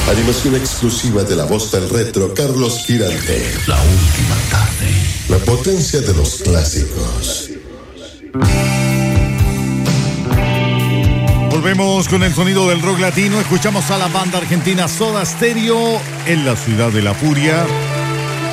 Animación exclusiva de la voz del retro Carlos Quirante. La última tarde. La potencia de los clásicos. Volvemos con el sonido del rock latino. Escuchamos a la banda argentina Soda Stereo en la ciudad de La Furia.